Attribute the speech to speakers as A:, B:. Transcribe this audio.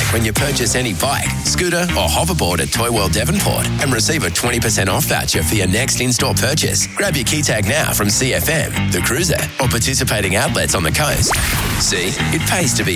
A: when you purchase any bike, scooter or hoverboard at Toy World Devonport and receive a 20% off voucher for your next in-store purchase. Grab your key tag now from CFM, The Cruiser, or participating outlets on the coast. See, it pays to be